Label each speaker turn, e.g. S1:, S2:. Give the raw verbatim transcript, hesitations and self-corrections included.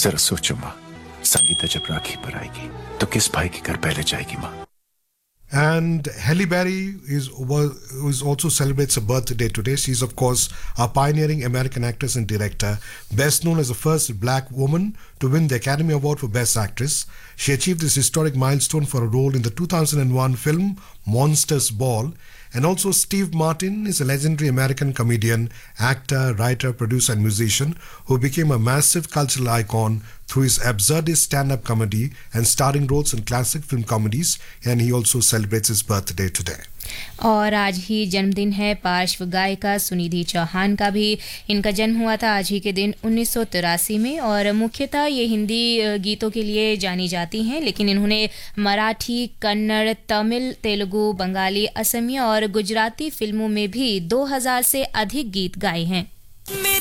S1: जरा सोचो माँ, संगीता जब राखी पर आएगी तो किस भाई के घर पहले जाएगी माँ?
S2: And Halle Berry is, was, is also celebrates her birthday today. She's, of course, a pioneering American actress and director, best known as the first black woman to win the Academy Award for Best Actress. She achieved this historic milestone for a role in the two thousand one film Monsters Ball. And also Steve Martin is a legendary American comedian, actor, writer, producer and musician who became a massive cultural icon through his absurdist stand-up comedy and starring roles in classic film comedies, and he also celebrates his birthday today.
S3: और आज ही जन्मदिन है पार्श्व गायिका सुनिधि चौहान का भी। इनका जन्म हुआ था आज ही के दिन उन्नीस सौ तिरासी में और मुख्यतः ये हिंदी गीतों के लिए जानी जाती हैं, लेकिन इन्होंने मराठी, कन्नड़, तमिल, तेलुगु, बंगाली, असमिया और गुजराती फिल्मों में भी दो हज़ार से अधिक गीत गाए हैं।